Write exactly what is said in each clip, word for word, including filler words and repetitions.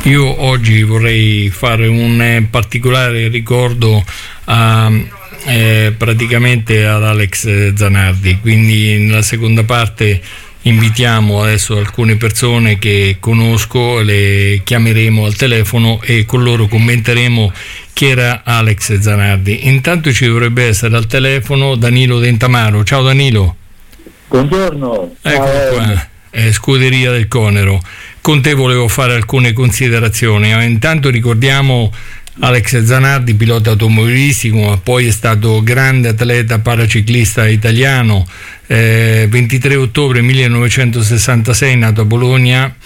Io oggi vorrei fare un particolare ricordo a, eh, praticamente ad Alex Zanardi, quindi nella seconda parte invitiamo adesso alcune persone che conosco, le chiameremo al telefono e con loro commenteremo chi era Alex Zanardi. Intanto ci dovrebbe essere al telefono Danilo Dentamaro. Ciao Danilo. Buongiorno. Ecco qua, eh, Scuderia del Conero. Con te volevo fare alcune considerazioni. Intanto ricordiamo Alex Zanardi, pilota automobilistico, ma poi è stato grande atleta paraciclista italiano. Eh, ventitré ottobre millenovecentosessantasei, nato a Bologna,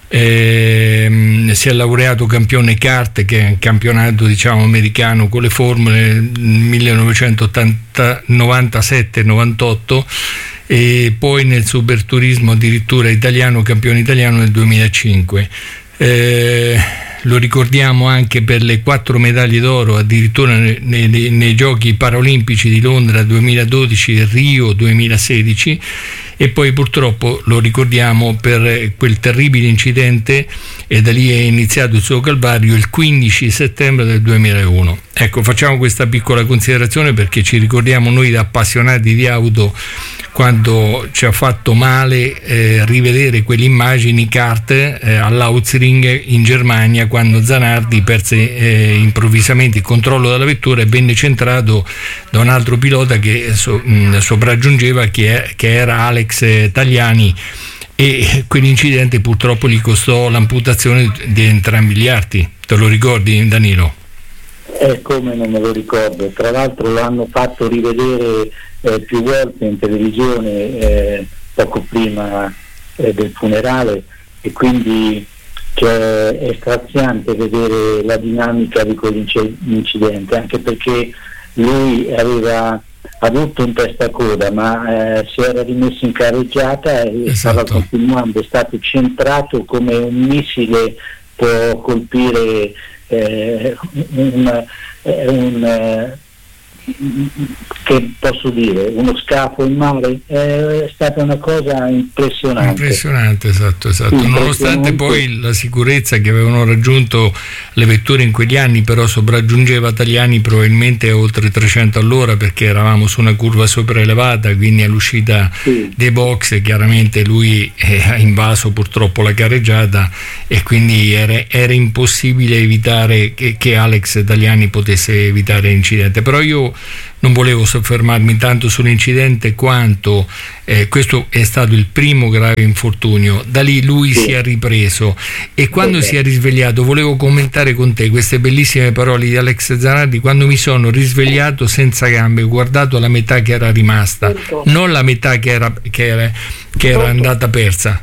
eh, si è laureato campione kart, che è un campionato diciamo americano con le formule, nel millenovecentonovantasette novantotto, e poi nel superturismo addirittura italiano, campione italiano nel duemilacinque. Eh, lo ricordiamo anche per le quattro medaglie d'oro addirittura nei, nei, nei giochi paraolimpici di Londra duemiladodici e Rio duemilasedici, e poi purtroppo lo ricordiamo per quel terribile incidente, e da lì è iniziato il suo calvario, il quindici settembre del duemilauno. Ecco, facciamo questa piccola considerazione perché ci ricordiamo noi da appassionati di auto quando ci ha fatto male eh, rivedere quelle immagini kart eh, all'Auzring in Germania, quando Zanardi perse eh, improvvisamente il controllo della vettura e venne centrato da un altro pilota che so, mh, sopraggiungeva, che, è, che era Alex Tagliani, e quell'incidente purtroppo gli costò l'amputazione di entrambi gli arti. Te lo ricordi, Danilo? Eh, come non me lo ricordo, tra l'altro l'hanno fatto rivedere eh, più volte in televisione eh, poco prima eh, del funerale, e quindi cioè, è straziante vedere la dinamica di quell'incidente, anche perché lui aveva avuto un testacoda, ma eh, si era rimesso in carreggiata e esatto. Stava continuando, è stato centrato come un missile può colpire eh, un, un eh, che posso dire, uno scafo in mare. È stata una cosa impressionante. Impressionante, esatto, esatto. Nonostante poi la sicurezza che avevano raggiunto le vetture in quegli anni, però sopraggiungeva Tagliani probabilmente a oltre trecento all'ora, perché eravamo su una curva sopraelevata, quindi all'uscita sì. dei box chiaramente lui ha invaso purtroppo la carreggiata, e quindi era, era impossibile evitare che, che Alex Tagliani potesse evitare l'incidente. Però io non volevo soffermarmi tanto sull'incidente quanto eh, questo è stato il primo grave infortunio. Da lì lui sì. si è ripreso, e quando sì. si è risvegliato volevo commentare con te queste bellissime parole di Alex Zanardi: quando mi sono risvegliato senza gambe, ho guardato la metà che era rimasta, non la metà che era, che era, che era andata persa.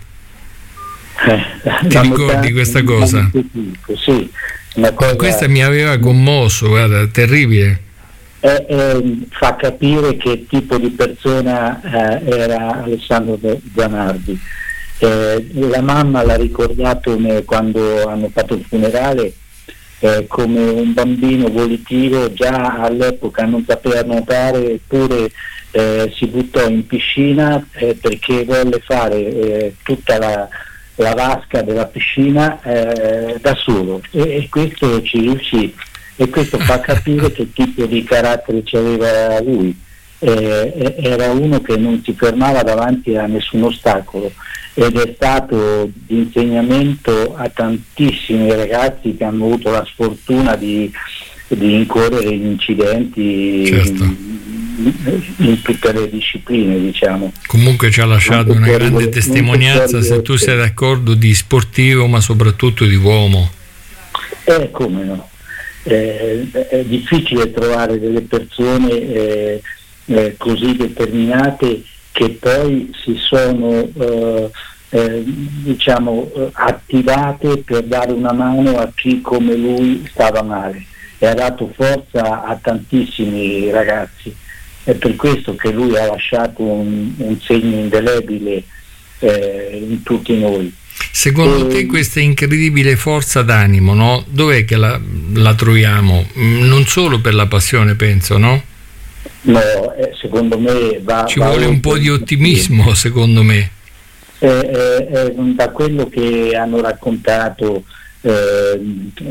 Eh, Ti ricordi metà, questa cosa? Sì, una cosa... Questa mi aveva commosso, guarda, terribile. Eh, eh, fa capire che tipo di persona eh, era Alessandro Zanardi. Eh, la mamma l'ha ricordato me, quando hanno fatto il funerale eh, come un bambino volitivo, già all'epoca non sapeva nuotare, eppure eh, si buttò in piscina eh, perché volle fare eh, tutta la, la vasca della piscina eh, da solo, e, e questo ci riuscì. E questo fa capire che tipo di carattere c'aveva lui. Eh, era uno che non si fermava davanti a nessun ostacolo, ed è stato di insegnamento a tantissimi ragazzi che hanno avuto la sfortuna di, di incorrere in incidenti certo. in, in tutte le discipline, diciamo. Comunque ci ha lasciato una grande testimonianza, se tu sei d'accordo, di sportivo, ma soprattutto di uomo. Eh, come no. Eh, è difficile trovare delle persone eh, eh, così determinate, che poi si sono eh, eh, diciamo eh, attivate per dare una mano a chi come lui stava male, e ha dato forza a tantissimi ragazzi. È per questo che lui ha lasciato un, un segno indelebile eh, in tutti noi. Secondo te questa incredibile forza d'animo, no? Dov'è che la, la troviamo? Non solo per la passione, penso, no? No, eh, secondo me va... Ci va vuole un po' di ottimismo, secondo me. Eh, eh, eh, da quello che hanno raccontato eh,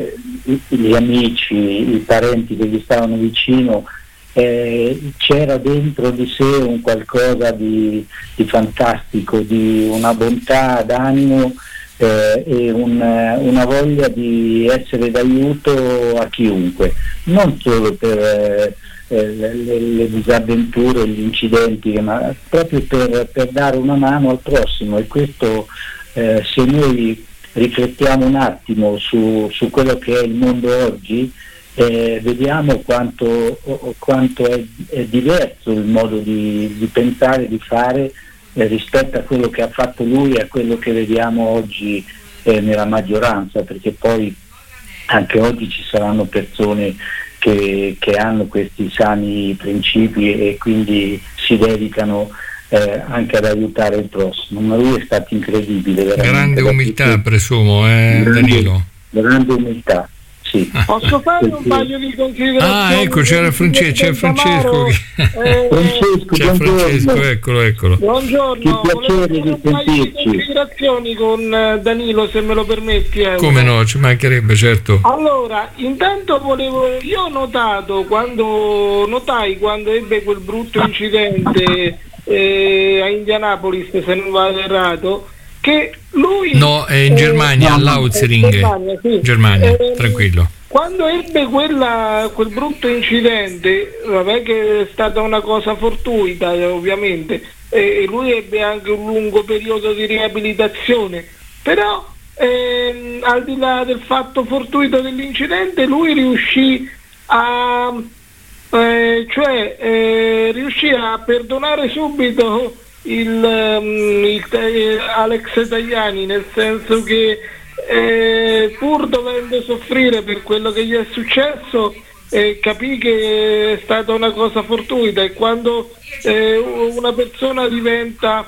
gli amici, i parenti che gli stavano vicino, eh, c'era dentro di sé un qualcosa di, di fantastico, di una bontà d'animo eh, e un, una voglia di essere d'aiuto a chiunque, non solo per eh, le, le disavventure, gli incidenti, ma proprio per, per dare una mano al prossimo. E questo, eh, se noi riflettiamo un attimo su, su quello che è il mondo oggi, eh, vediamo quanto, quanto è, è diverso il modo di, di pensare, di fare eh, rispetto a quello che ha fatto lui e a quello che vediamo oggi eh, nella maggioranza, perché poi anche oggi ci saranno persone che, che hanno questi sani principi e quindi si dedicano Eh, anche ad aiutare il prossimo. Ma lui è stato incredibile, grande umiltà, presumo, eh, grande, Danilo. Grande umiltà, sì. Posso fare un paio di considerazioni? Ah, ecco, c'era Francesco, c'è Francesco. Che... Eh, Francesco, c'è Francesco, eccolo, eccolo. Buongiorno, che piacere di un paio di sentirci. considerazioni con Danilo, se me lo permetti. Eh. Come no, ci mancherebbe, certo. Allora, intanto volevo, io ho notato quando notai quando ebbe quel brutto incidente eh, a Indianapolis, se non vado errato, che lui no, è in Germania, eh, all'Auzering, Germania, sì. Germania eh, tranquillo. Quando ebbe quella, quel brutto incidente, vabbè che è stata una cosa fortuita ovviamente, e lui ebbe anche un lungo periodo di riabilitazione, però ehm, al di là del fatto fortuito dell'incidente, lui riuscì a eh, cioè eh, riuscì a perdonare subito il, um, il eh, Alex Tajani, nel senso che eh, pur dovendo soffrire per quello che gli è successo, eh, capì che è stata una cosa fortuita, e quando eh, una persona diventa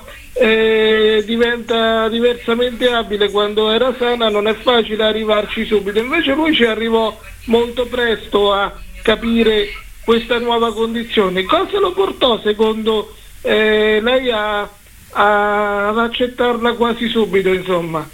eh, diventa diversamente abile quando era sana, non è facile arrivarci subito. Invece lui ci arrivò molto presto a capire questa nuova condizione. Cosa lo portò secondo eh, lei a, a, ad accettarla quasi subito, insomma?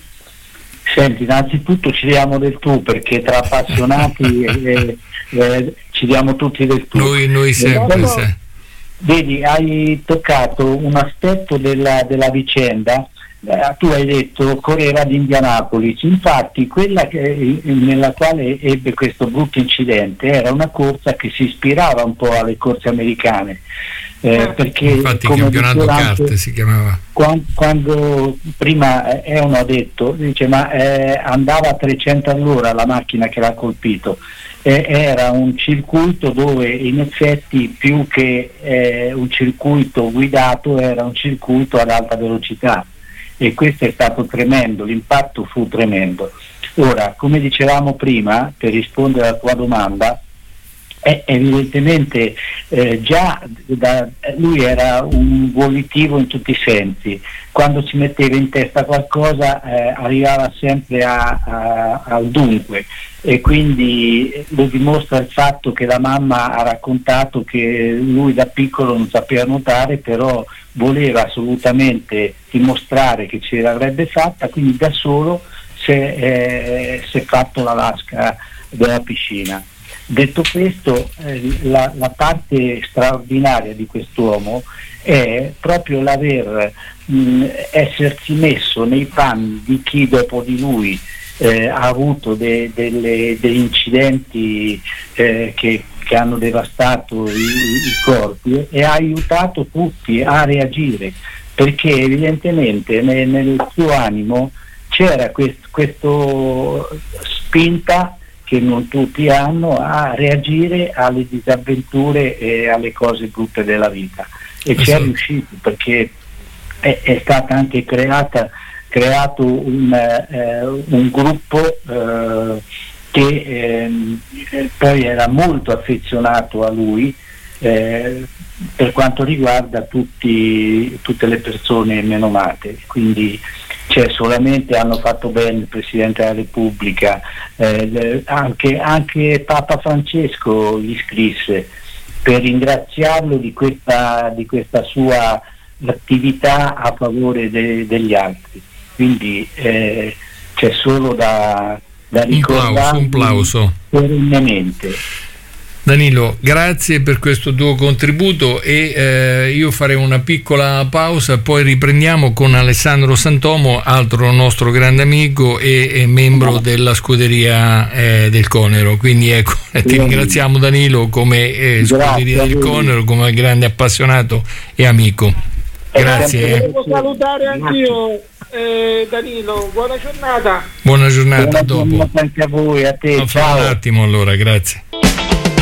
Senti, innanzitutto ci diamo del tu, perché tra appassionati eh, eh, ci diamo tutti del tu. Noi, noi sempre, eh, no, vedi, hai toccato un aspetto della, della vicenda. Eh, tu hai detto correva ad Indianapolis, infatti quella che, nella quale ebbe questo brutto incidente era una corsa che si ispirava un po' alle corse americane, eh, perché infatti come campionato carte si chiamava. Quando, quando prima eh, uno ha detto, dice ma eh, andava a trecento all'ora la macchina che l'ha colpito, eh, era un circuito dove in effetti più che eh, un circuito guidato era un circuito ad alta velocità, e questo è stato tremendo, l'impatto fu tremendo. Ora, come dicevamo prima, per rispondere alla tua domanda, è evidentemente eh, già da, lui era un volitivo in tutti i sensi, quando si metteva in testa qualcosa eh, arrivava sempre a, a, al dunque, e quindi lo dimostra il fatto che la mamma ha raccontato che lui da piccolo non sapeva nuotare, però voleva assolutamente dimostrare che ce l'avrebbe fatta, quindi da solo si è, eh, si è fatto la vasca della piscina. Detto questo, eh, la, la parte straordinaria di quest'uomo è proprio l'aver mh, essersi messo nei panni di chi dopo di lui eh, ha avuto de, delle, degli incidenti eh, che, che hanno devastato i, i corpi, e ha aiutato tutti a reagire, perché evidentemente nel, nel suo animo c'era quest, questo spinta che non tutti hanno a reagire alle disavventure e alle cose brutte della vita, e ci è riuscito, perché è, è stata anche creata creato un, eh, un gruppo eh, che eh, poi era molto affezionato a lui eh, per quanto riguarda tutti, tutte le persone menomate, quindi cioè, solamente hanno fatto bene il Presidente della Repubblica, eh, anche, anche Papa Francesco gli scrisse per ringraziarlo di questa, di questa sua attività a favore de, degli altri, quindi eh, c'è solo da, da ricordare un plauso, perennemente. Danilo, grazie per questo tuo contributo e eh, io farei una piccola pausa, poi riprendiamo con Alessandro Santomo, altro nostro grande amico e, e membro della scuderia eh, del Conero. Quindi ecco, ti ringraziamo Danilo come eh, scuderia del Conero, come grande appassionato e amico. Grazie. Eh. Devo salutare anch'io eh, Danilo, buona giornata. Buona giornata, Buona dopo. giornata anche a voi, a te. No, ciao. Un attimo allora, grazie.